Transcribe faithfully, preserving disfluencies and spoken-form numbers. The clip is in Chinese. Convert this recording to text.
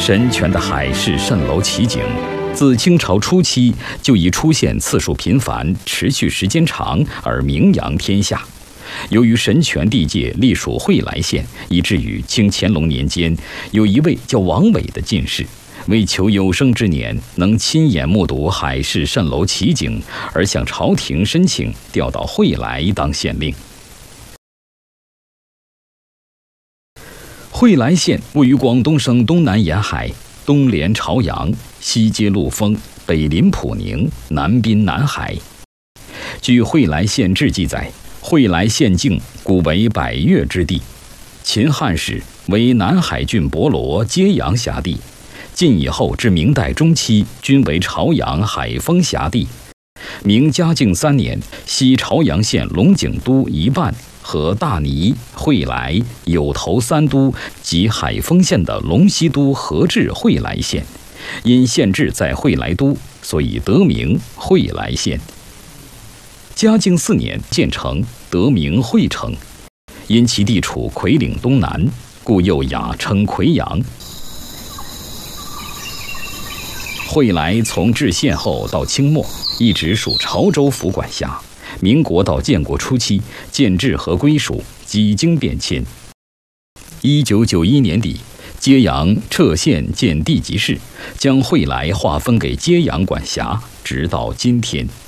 神泉的海市蜃楼奇景，自清朝初期就已出现次数频繁、持续时间长而名扬天下。由于神泉地界隶属惠来县，以至于清乾隆年间，有一位叫王伟的进士，为求有生之年能亲眼目睹海市蜃楼奇景，而向朝廷申请调到惠来当县令。惠来县位于广东省东南沿海，东连潮阳，西接陆丰，北临普宁，南滨南海。据《惠来县志》记载，惠来县境古为百越之地，秦汉时为南海郡博罗揭阳辖地，晋以后至明代中期均为潮阳海丰辖地。明嘉靖三年，西潮阳县龙井都一半和大尼、惠来、有头三都及海丰县的龙溪都合治惠来县，因县治在惠来都，所以得名惠来县。嘉靖四年建成，得名惠城，因其地处魁岭东南，故又雅称魁阳。惠来从置县后到清末一直属潮州府管辖，民国到建国初期建制和归属几经变迁。一九九一年底，揭阳撤县建地级市，将惠来划分给揭阳管辖，直到今天。